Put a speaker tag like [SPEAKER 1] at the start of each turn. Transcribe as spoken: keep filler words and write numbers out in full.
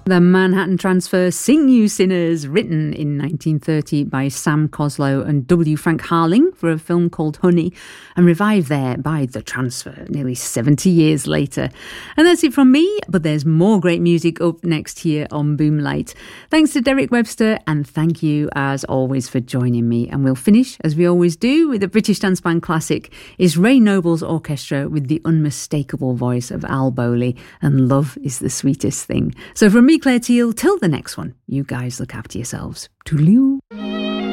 [SPEAKER 1] The Manhattan Transfer, Sing You Sinners, written in nineteen thirty by Sam Coslow and W. Frank Harling for a film called Honey, and revived there by The Transfer nearly seventy years later. And that's it from me, but there's more great music up next here on Boomlight. Thanks to Derek Webster, and thank you as always for joining me. And we'll finish, as we always do, with a British dance band classic. Is Ray Noble's orchestra with the unmistakable voice of Al Bowley, and Love is the Sweetest Thing. So from me, Claire Teal, till the next one, you guys look after yourselves. Toodaloo.